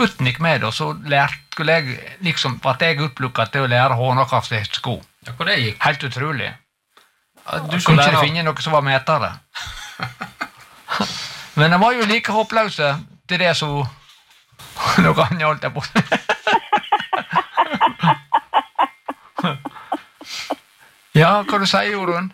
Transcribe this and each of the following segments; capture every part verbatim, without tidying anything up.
Sputnik med, og så lærte skulle jeg, liksom, at jeg opplukket til å lære håndakaste sko. Ja, hvor det gikk? Helt utrolig. Du kunne ikke finne noe som var metere. Men de var jo like håpløse til det som noe annet holdt jeg på. Ja, hva du sier, Jorunn?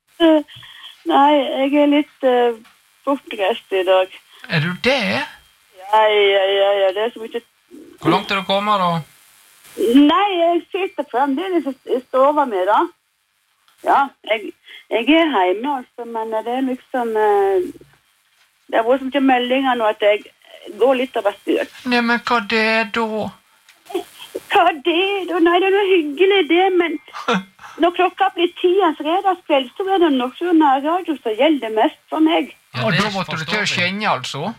Nei, jeg er litt uh, bortreist i dag. Er du det? Ja, ja, ja, ja, det er så mye... Hvor langt er du kommet, da? Nei, jeg sitter fremdeles i stova med, da. Ja, jeg, jeg er hjemme, altså, men det er liksom... Uh, det har vært så mye meldinger nå at jeg går litt over styr. Nei, men hva det er da? Hva det da? Nei, det er noe hyggelig det, men... Når klokka blir ti en fredagskveld, så er det Nasjonal Radio som gjelder mest for meg. Ja, og da måtte du til å kjenne, altså?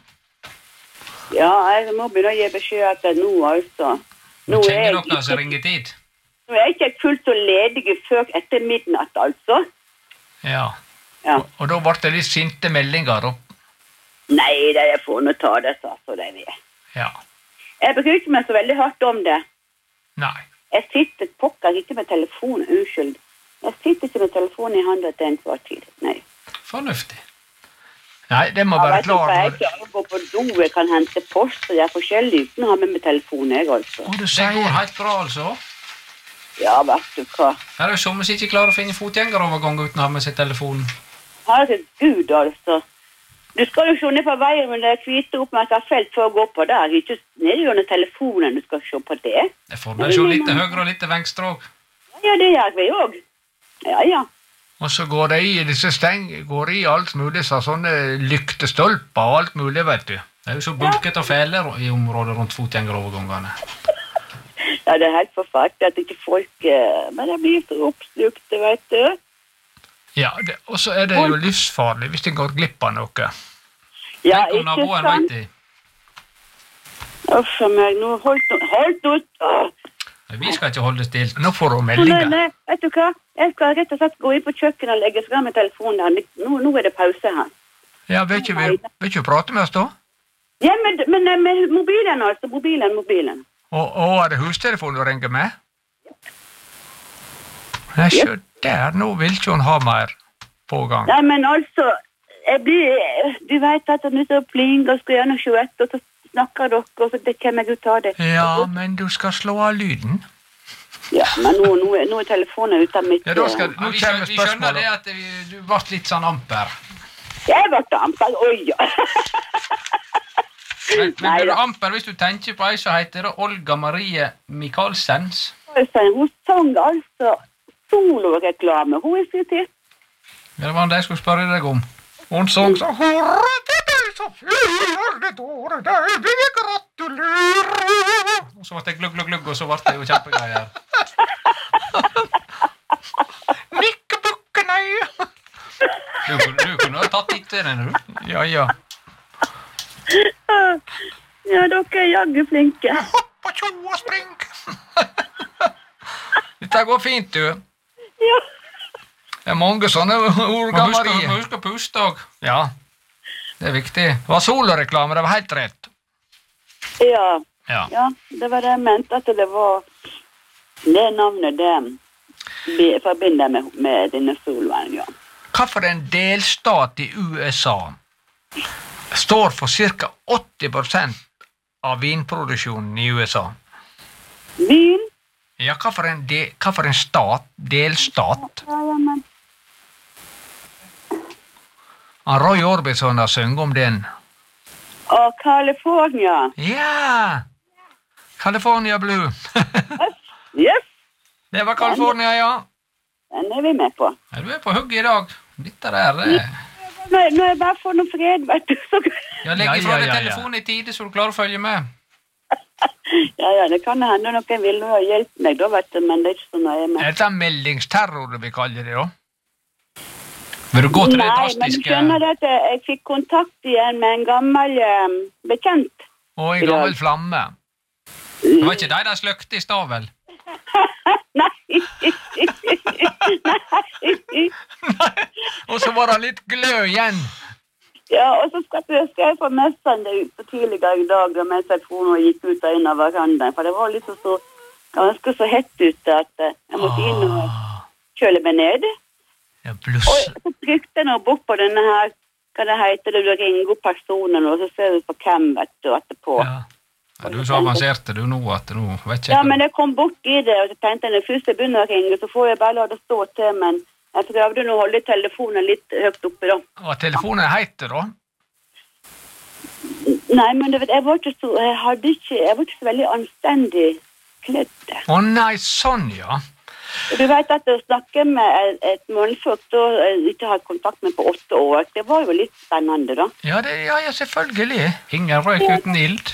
Ja, jeg må begynne å gi beskjed at det er nå, altså. Nå kjenner dere ikke, som ringer tid? Nå er jeg ikke fullt så ledig før etter midnatt, altså. Ja. ja. Og, og da ble det litt sinte meldinger, da? Nei, det er for å ta det, så, så det er vi. Ja. Jeg bryr ikke meg så veldig hardt om det. Nei. Jeg sitter pokker ikke med telefonen, unnskyld. Jeg sitter ikke med telefonen i hånda til en hver tid, nei. Fornuftig. Nei, det må ja, være klar. Jeg klarer å gå på do, jeg kan hente post, og jeg er forskjellig uten å ha med med telefonen, jeg altså. Og du det sier... går helt bra, altså? Ja, vet du hva. Her er jo som hvis ikke klarer å finne fotgjengerovergang uten å ha med seg telefonen. Herre Gud, altså. Du skal jo se ned på veien med det hvite oppmerket felt for å gå på der. Ikke ned i denne telefonen, du skal se på det. Det får deg se litt til høyre og litt til venstre også. Ja, det gjør vi også. Ja, ja. Og så går det i disse steng, går i alt mulig, så sånne lyktestolper og alt mulig, vet du. Det er jo så bulket og feler i området rundt fotgjengerovergangene. Ja, det er helt forferdelig at ikke folk... Men det blir så oppslukt, vet du. Ja, det, og så er det jo livsfarlig hvis det går glipp av noe. Ja, ikke naboen, sant? Vet de. Uff, meg, nå holdt ut, holdt ut. Åh. Vi skal ikke holde stilt. Nå får du meldinger. Nei, nei, vet du hva? Jeg skal rett og slett gå inn på kjøkkenet og legge frem med telefonen der. Nå, nå er det pause her. Ja, vil ikke vi vil ikke prate med oss da? Ja, men, men med mobilen altså, mobilen, mobilen. Og, og er det hustelefonen du ringer med? Nei, så der, nå vil ikke hun ha mer på gang. Nei, men altså, jeg blir, du vet at jeg er så pling og skal gjøre noe tjueett, og så snakker dere, og så det kommer jeg ut av det. Ja, men du skal slå av lyden. Ja, men nå, nå, er, nå er telefonen ute av mitt... Ja, da skal, nå ja, vi, skjønner, vi skjønner det at vi, du ble litt sånn amper. Jeg ble amper, oi ja. Men, men blir du amper hvis du tenker på ei som heter det Olga Marie Michaelsens? Hun sang altså soloreklame, hun er fritert. Ja, det var det jeg skulle spørre deg om. Hun sang så hurra til deg så fyrer det året deg, vi gratulerer. Og så ble det glugg, glugg, glugg, og så ble det jo kjempegreier. Nikke bukke nei. Du, du kunne ha tatt litt til den, du. Ja, ja. Ja, dere er jaggu flinke. Hopp og tjo og spring. Dette går fint, du. Ja. Det er mange sånne ord, Marie. Man husker puste også. Ja, det er viktig. Det var soloreklame, det var helt rett. Ja. Ja. Ja, det var det jeg mente, at det var det navnet det forbinder med, med denne solveien, ja. Hva for en delstat i U S A står for cirka åtti prosent av vinproduksjonen i U S A? Vin? Ja, hva for en, de, hva for en stat, delstat? Ja, ja, men... Roy Orbison har sunget om den. Og California. Ja! California Blue. Yes. Det var California, ja. Den er vi med på. Ja, du er på hugget i dag. Dette der, det... Nå, nå er jeg bare for noe fred, vet du. Så... Ja, legg ifra Ja, ja, deg ja, ja. telefonen i tide, så du klarer å følge med. Ja, ja, det kan hende noen vil ha hjelp meg, da, vet du, men det er ikke så nøye med. Er det meldingsterror vi kaller det, da? Vil du gå til det Nei, drastiske... men du skjønner at jeg, jeg fikk kontakt igjen med en gammel um, bekjent. Og en gammel flamme. Det var ikke deg der sløkte i stad, vel? Nei. Nei. Og så var det litt glød igjen. Ja, og så skal jeg, skal jeg få messen det ut på tidligere i dag, da mens telefonen gikk ut av inn av verandaen, for det var litt så, ganske så hett ute at jeg måtte inn og kjøle meg ned. Ja, Og bluss. så trykte jeg nå bort på denne her, hva det heter, det du ringer opp personen, og så ser du på hvem, vet du, etterpå. Ja. Ja, du er så avanserte du nå at nå vet ikke Ja, jeg. men jeg kom bort i det, og så tenkte jeg, når først jeg begynner å ringe, så får jeg bare la det stå til, men jeg prøvde nå å holde telefonen litt høyt oppe da. Og telefonen heter da? Nei, men du vet, jeg var ikke så, jeg hadde ikke, jeg var ikke så veldig anstendig kledd. Å nei, sånn ja. Og du vet at å snakke med et, et mannfolk da jeg ikke har hatt kontakt med på åtte år, det var jo litt spennende da. Ja, det, ja, ja, selvfølgelig. Ingen røyk uten ild.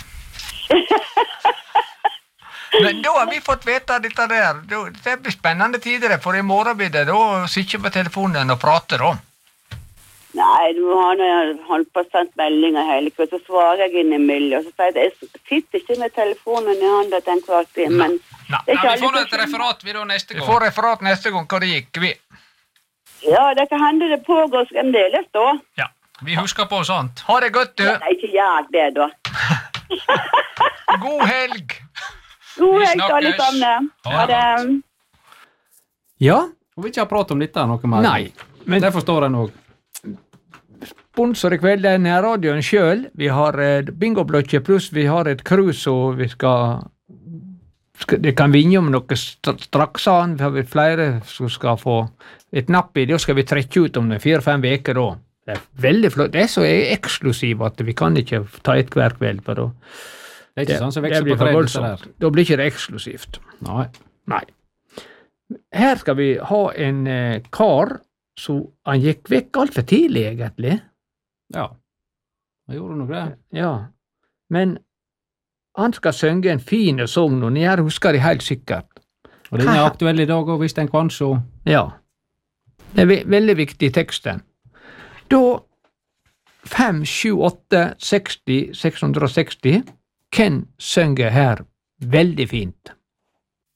Men da har vi fått vite dette der. Da- Det blir spennende tider, for i morgen blir det da sitte på telefonen og prate da. Nei, du har når jeg holdt på å sende meldinger hele kveld, så svarer jeg inn i miljø, og så sier jeg, jeg sitter ikke med telefonen i hånda til en kvart tid, men Nei. det er Ja, ikke vi får alle et som- referat vi da neste Vi gang. får referat neste gang hva det gikk, vi. Ja, det kan hende det pågår fremdeles da. Ja. Vi husker på sånt. Ha det godt, du. Nei, ikke gjør det da. God helg. God Vi helg til alle snakkes. sammen. Ha Ha det det. Ja, Og vi ikke har pratet om dette noe mer. nei. Men Det forstår jeg nok. sponsor i kveld er nærradioen sjøl. Vi har eh, bingoblokke pluss vi har et cruise, og vi skal, skal Det kan vinne om noe st- straks an. Vi har flere som skal få et napp i. Da skal vi trekke ut om fire-fem uker da. Det er veldig flott. Det er så eksklusivt at vi kan ikke ta et hver kveld. For da, Det er ikke sånn som det vekser blir på for treet. dette voldsomt. der. Da blir ikke det eksklusivt. Nei. Nei. Her skal vi ha en eh, kar som han gikk vekk altfor tidlig, egentlig. Ja. Jeg gjorde nok det. Ja. Men han skal synge en fin sang, og jeg husker det helt sikkert. Og den er aktuell i dag òg, hvis den kan så. Ja. Det er ve veldig viktig, teksten. Da fem, sju, åtte, seksti, seks hundre og seksti, Ken synger her veldig fint.